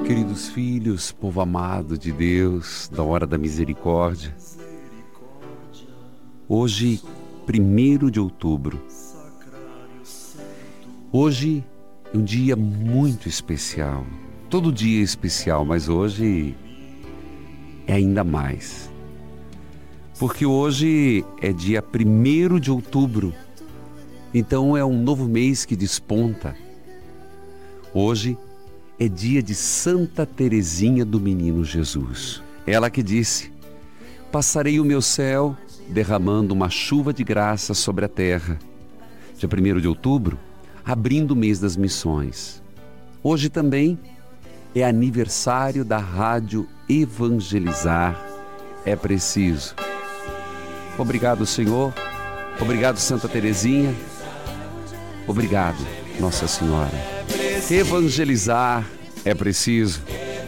Queridos filhos, povo amado de Deus, da hora da misericórdia, hoje, 1º de outubro, hoje é um dia muito especial. Todo dia é especial, mas hoje é ainda mais. Porque hoje é dia 1º de outubro, então é um novo mês que desponta. Hoje é dia de Santa Teresinha do Menino Jesus. Ela que disse: passarei o meu céu derramando uma chuva de graça sobre a terra. Dia 1º de outubro, abrindo o mês das missões. Hoje também é aniversário da Rádio Evangelizar é Preciso. Obrigado, Senhor. Obrigado, Santa Teresinha. Obrigado, Nossa Senhora. Evangelizar é preciso.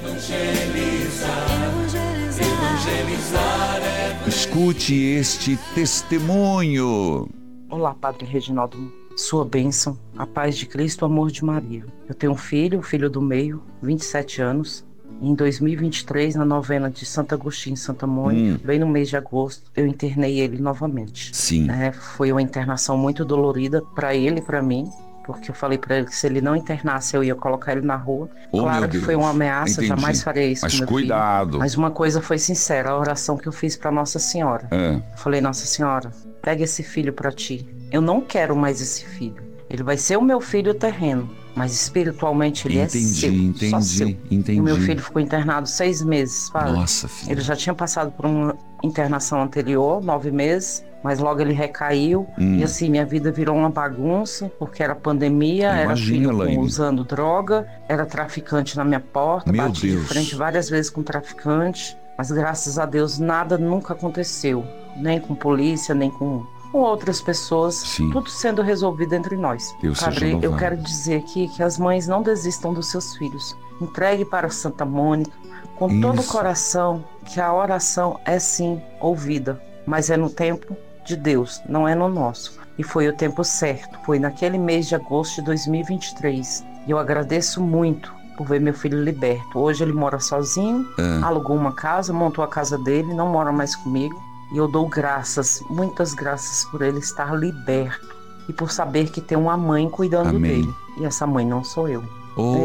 Escute este testemunho. Olá, Padre Reginaldo. Sua bênção, a paz de Cristo, o amor de Maria. Eu tenho um filho, o filho do meio, 27 anos. Em 2023, na novena de Santo Agostinho e Santa Mônica, bem no mês de agosto, eu internei ele novamente. Sim. Foi uma internação muito dolorida para ele e para mim, porque eu falei para ele que se ele não internasse, eu ia colocar ele na rua. Claro que foi uma ameaça, jamais faria isso com meu cuidado. filho. Mas uma coisa foi sincera, a oração que eu fiz para Nossa Senhora. Eu falei: Nossa Senhora, pega esse filho para ti. Eu não quero mais esse filho. Ele vai ser o meu filho terreno, mas espiritualmente ele é seu, só seu. Entendi. O meu filho ficou internado 6 meses, padre. Nossa, filho. Ele já tinha passado por uma internação anterior, 9 meses, mas logo ele recaiu. E assim, minha vida virou uma bagunça, porque era pandemia, era filho usando droga, era traficante na minha porta, bati de frente várias vezes com traficante, mas graças a Deus nada nunca aconteceu, nem com polícia, nem com outras pessoas, tudo sendo resolvido entre nós. Padre, eu quero dizer aqui que as mães não desistam dos seus filhos. Entregue para Santa Mônica com todo o coração, que a oração é sim ouvida, mas é no tempo de Deus, não é no nosso. E foi o tempo certo, foi naquele mês de agosto de 2023. E eu agradeço muito por ver meu filho liberto. Hoje ele mora sozinho, alugou uma casa, montou a casa dele, não mora mais comigo. E eu dou graças, muitas graças por ele estar liberto e por saber que tem uma mãe cuidando dele. E essa mãe não sou eu.